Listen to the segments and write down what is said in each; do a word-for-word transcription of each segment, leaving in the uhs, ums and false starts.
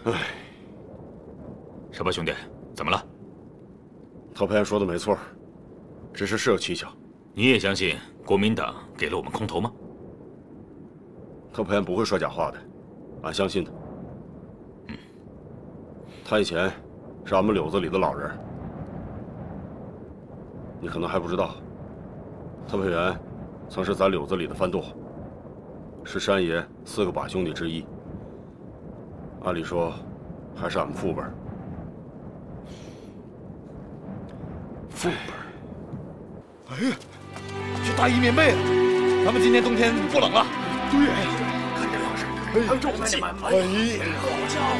唉， 什么兄弟，怎么了？ 特派员说的没错，只是事有蹊跷。 你也相信国民党给了我们空投吗？ 特派员不会说假话的，俺相信他。 嗯， 他以前是俺们柳子里的老人，你可能还不知道，特派员曾是咱柳子里的番舵，是山爷四个把兄弟之一。按理说，还是俺们父辈。 父辈。 哎呀，去大衣棉被啊！咱们今年冬天不冷了。对，看这粮食，还有这武器，哎呀，好家伙！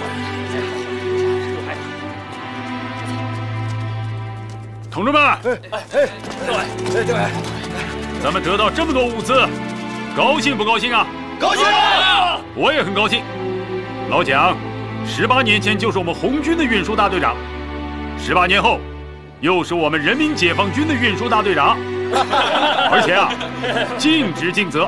同志们，哎哎哎，政委，哎政委， 咱们得到这么多物资，高兴不高兴啊？ 高兴！ 我也很高兴。老蒋，十八年前就是我们红军的运输大队长，十八年后，又是我们人民解放军的运输大队长，而且啊，尽职尽责。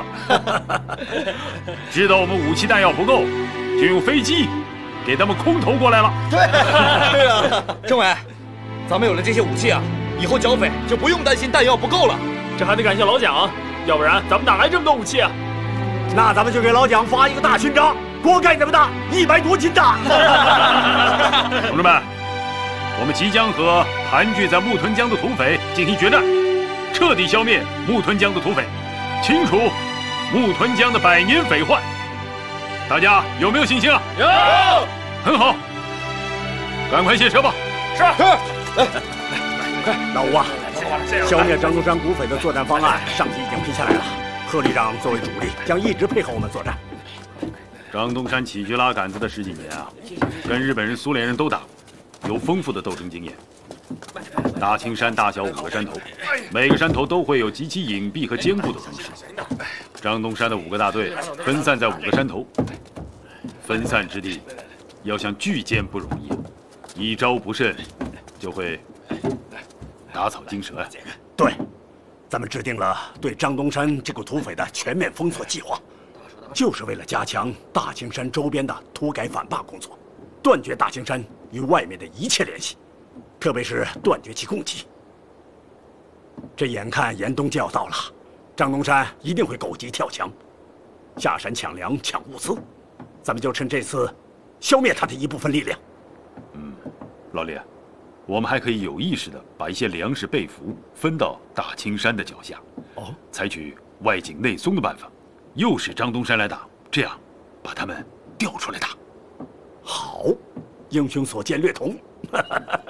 知道我们武器弹药不够，就用飞机给他们空投过来了。 对，对了，政委，咱们有了这些武器啊，以后剿匪就不用担心弹药不够了。 这还得感谢老蒋，要不然咱们哪来这么多武器啊？ 那咱们就给老蒋发一个大勋章，锅盖那么大，一百多斤大。 同志们，我们即将和盘踞在木屯江的土匪进行决战，彻底消灭木屯江的土匪，清除木屯江的百年匪患。大家有没有信心啊？ 有。 很好，赶快卸车吧。 是。 来，快，老吴啊，消灭张东山土匪的作战方案，上级已经批下来了。贺旅长作为主力，将一直配合我们作战。 张东山起居拉杆子的十几年啊，跟日本人、苏联人都打，有丰富的斗争经验。大青山大小五个山头，每个山头都会有极其隐蔽和坚固的工事。张东山的五个大队分散在五个山头，分散之地要想聚歼不容易，一招不慎就会打草惊蛇呀。 对，咱们制定了对张东山这个土匪的全面封锁计划，就是为了加强大青山周边的土改反霸工作，断绝大青山与外面的一切联系，特别是断绝其供给。这眼看严冬就要到了，张东山一定会狗急跳墙，下山抢粮抢物资，咱们就趁这次消灭他的一部分力量。 嗯，老李，我们还可以有意识地把一些粮食被俘分到大青山的脚下， 哦， 采取外紧内松的办法，诱使张东山来打，这样把他们调出来打。 好，英雄所见略同。